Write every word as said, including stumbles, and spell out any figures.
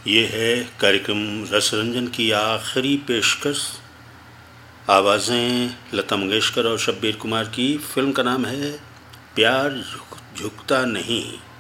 ये है कार्यक्रम रसरंजन की आखिरी पेशकश। आवाज़ें लता मंगेशकर और शब्बीर कुमार की। फिल्म का नाम है प्यार झुकता नहीं।